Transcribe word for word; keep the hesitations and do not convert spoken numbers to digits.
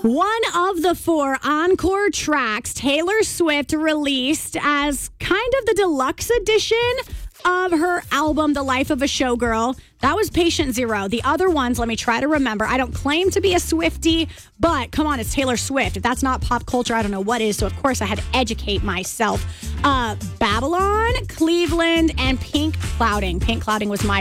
One of the four encore tracks Taylor Swift released as kind of the deluxe edition of her album, The Life of a Showgirl. That was Patient Zero. The other ones, let me try to remember. I don't claim to be a Swiftie, but come on, it's Taylor Swift. If that's not pop culture, I don't know what is. So, of course, I had to educate myself. Uh, Babylon, Cleveland, and Pink Clouding. Pink Clouding was my